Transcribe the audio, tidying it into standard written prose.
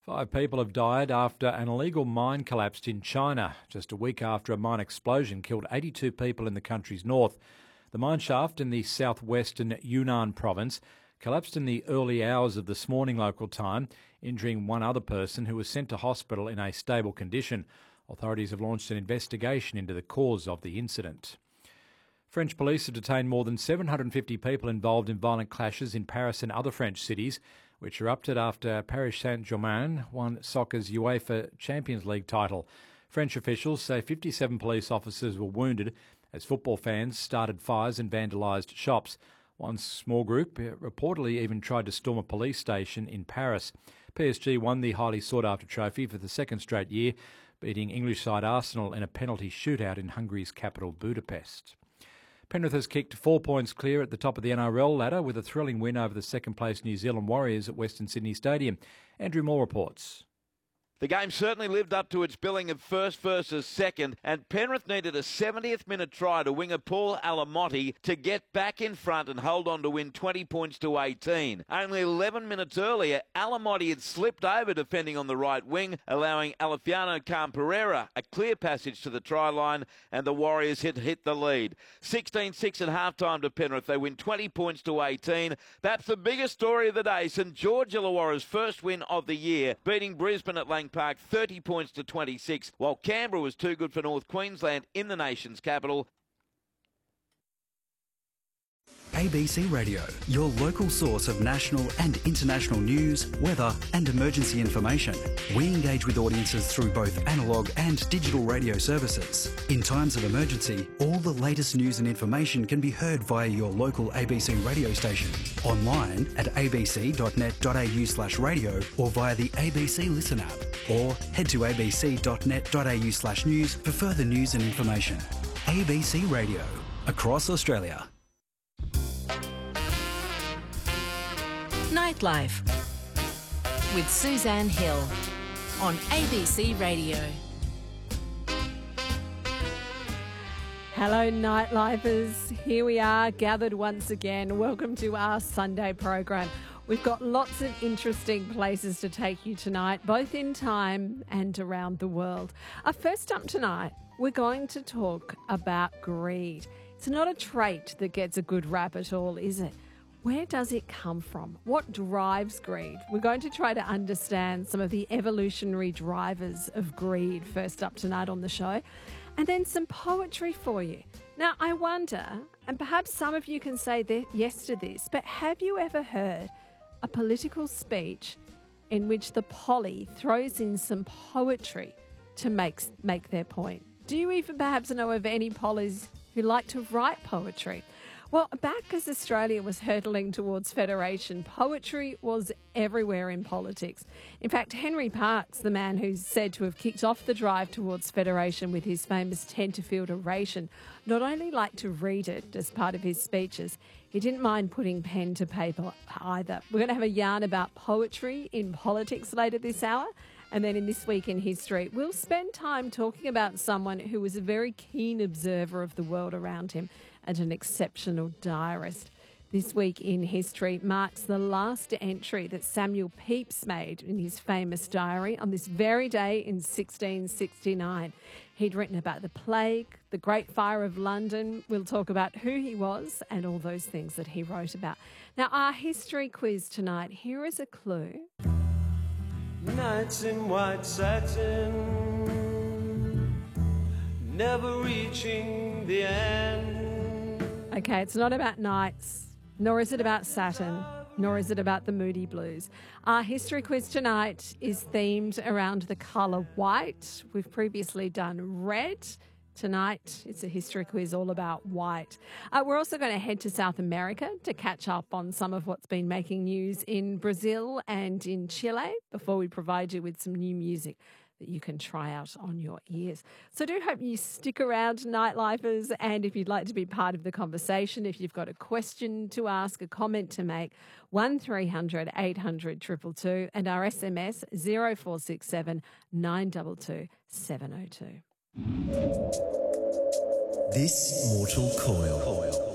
5 people have died after an illegal mine collapsed in China, just a week after a mine explosion killed 82 people in the country's north. The mine shaft in the southwestern Yunnan province collapsed in the early hours of this morning local time, injuring one other person who was sent to hospital in a stable condition. Authorities have launched an investigation into the cause of the incident. French police have detained more than 750 people involved in violent clashes in Paris and other French cities, which erupted after Paris Saint-Germain won soccer's UEFA Champions League title. French officials say 57 police officers were wounded as football fans started fires and vandalised shops. One small group reportedly even tried to storm a police station in Paris. PSG won the highly sought-after trophy for the second straight year, beating English side Arsenal in a penalty shootout in Hungary's capital Budapest. Penrith has kicked 4 points clear at the top of the NRL ladder with a thrilling win over the second-place New Zealand Warriors at Western Sydney Stadium. Andrew Moore reports. The game certainly lived up to its billing of first versus second, and Penrith needed a 70th minute try to winger Paul Alamotti to get back in front and hold on to win 20 points to 18. Only 11 minutes earlier, Alamotti had slipped over defending on the right wing, allowing Alefiano Khan-Pereira a clear passage to the try line, and the Warriors hit the lead. 16-6 at halftime to Penrith. They win 20 points to 18. Perhaps the biggest story of the day, St George Illawarra's first win of the year, beating Brisbane at Lang Park 30 points to 26, while Canberra was too good for North Queensland in the nation's capital. ABC Radio, your local source of national and international news, weather and emergency information. We engage with audiences through both analogue and digital radio services. In times of emergency, all the latest news and information can be heard via your local ABC radio station, online at abc.net.au/radio or via the ABC Listen app, or head to abc.net.au/news for further news and information. ABC Radio, across Australia. Nightlife with Suzanne Hill on ABC Radio. Hello, Nightlifers. Here we are, gathered once again. Welcome to our Sunday program. We've got lots of interesting places to take you tonight, both in time and around the world. First up tonight, we're going to talk about greed. It's not a trait that gets a good rap at all, is it? Where does it come from? What drives greed? We're going to try to understand some of the evolutionary drivers of greed first up tonight on the show. And then some poetry for you. Now, I wonder, and perhaps some of you can say yes to this, but have you ever heard a political speech in which the polly throws in some poetry to make their point? Do you even perhaps know of any pollies who like to write poetry? Well, back as Australia was hurtling towards federation, poetry was everywhere in politics. In fact, Henry Parkes, the man who's said to have kicked off the drive towards federation with his famous Tenterfield oration, not only liked to read it as part of his speeches, he didn't mind putting pen to paper either. We're going to have a yarn about poetry in politics later this hour. And then in This Week in History, we'll spend time talking about someone who was a very keen observer of the world around him and an exceptional diarist. This Week in History marks the last entry that Samuel Pepys made in his famous diary on this very day in 1669. He'd written about the plague, the Great Fire of London. We'll talk about who he was and all those things that he wrote about. Now, our history quiz tonight, here is a clue. Nights in white satin, never reaching the end. Okay, it's not about nights, nor is it about Saturn, nor is it about the Moody Blues. Our history quiz tonight is themed around the colour white. We've previously done red. Tonight, it's a history quiz all about white. We're also going to head to South America to catch up on some of what's been making news in Brazil and in Chile before we provide you with some new music that you can try out on your ears. So I do hope you stick around, Nightlifers, and if you'd like to be part of the conversation, if you've got a question to ask, a comment to make, 1300 800 222 and our SMS 0467 922 702. This mortal coil